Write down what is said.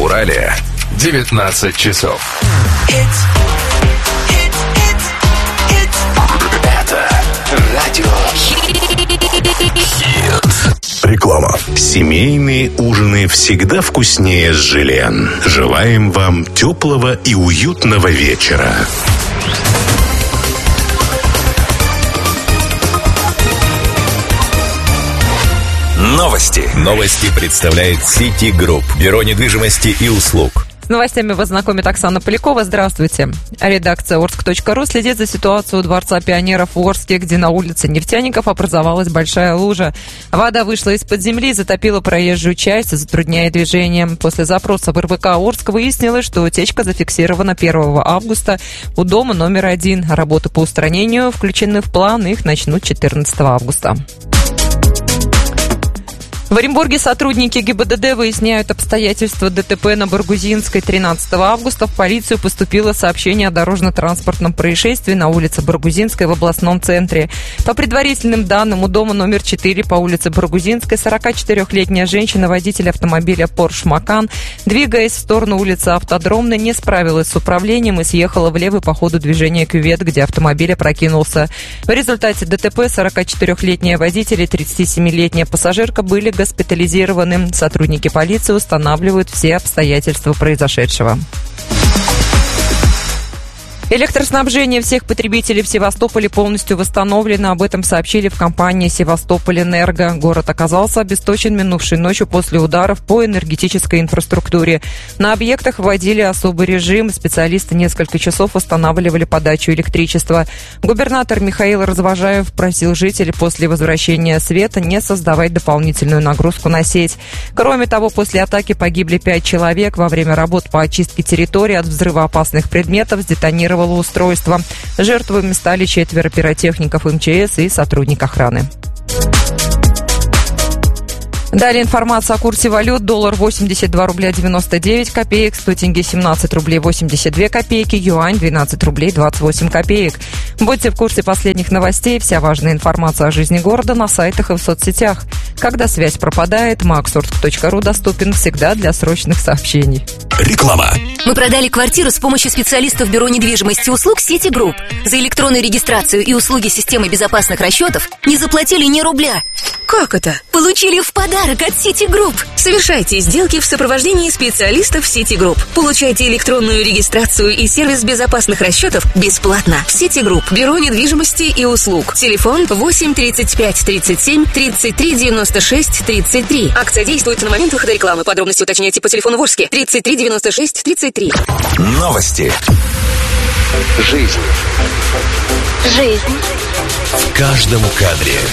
Урале 19 часов. Это радио Хит. Реклама. Семейные ужины всегда вкуснее с Жилен. Желаем вам теплого и уютного вечера. Новости. Новости представляет City Group. Бюро недвижимости и услуг. С новостями вас знакомит Оксана Полякова. Здравствуйте. Редакция Орск.ру следит за ситуацией у Дворца пионеров в Орске, где на улице Нефтяников образовалась большая лужа. Вода вышла из-под земли и затопила проезжую часть, затрудняя движение. После запроса в РВК Орск выяснилось, что утечка зафиксирована 1 августа у дома номер 1. Работы по устранению включены в план, их начнут 14 августа. В Оренбурге сотрудники ГИБДД выясняют обстоятельства ДТП на Баргузинской. 13 августа в полицию поступило сообщение о дорожно-транспортном происшествии на улице Баргузинской в областном центре. По предварительным данным, у дома номер 4 по улице Баргузинской 44-летняя женщина, водитель автомобиля Porsche Macan, двигаясь в сторону улицы Автодромной, не справилась с управлением и съехала влево по ходу движения кювет, где автомобиль опрокинулся. В результате ДТП 44-летняя водитель и 37-летняя пассажирка были госпитализированы. Сотрудники полиции устанавливают все обстоятельства произошедшего. Электроснабжение всех потребителей в Севастополе полностью восстановлено. Об этом сообщили в компании «Севастополь-Энерго». Город оказался обесточен минувшей ночью после ударов по энергетической инфраструктуре. На объектах вводили особый режим. Специалисты несколько часов восстанавливали подачу электричества. Губернатор Михаил Развожаев просил жителей после возвращения света не создавать дополнительную нагрузку на сеть. Кроме того, после атаки погибли 5 человек. Во время работ по очистке территории от взрывоопасных предметов сдетонировало устройство. Жертвами стали 4 пиротехников МЧС и сотрудник охраны. Далее информация о курсе валют. Доллар 82 рубля 99 копеек, 100 тенге 17 рублей 82 копейки, юань 12 рублей 28 копеек. Будьте в курсе последних новостей. Вся важная информация о жизни города на сайтах и в соцсетях. Когда связь пропадает, maxorsk.ru доступен всегда для срочных сообщений. Реклама. Мы продали квартиру с помощью специалистов Бюро недвижимости и услуг City Group. За электронную регистрацию и услуги системы безопасных расчетов не заплатили ни рубля. Как это? Получили в подарок от City Group. Совершайте сделки в сопровождении специалистов City Group. Получайте электронную регистрацию и сервис безопасных расчетов бесплатно. City Group. Бюро недвижимости и услуг. Телефон 8 35 37 33 96 33. Акция действует на момент выхода рекламы. Подробности уточняйте по телефону в Орске 33 96 33. Новости. Жизнь. Жизнь. В каждом кадре.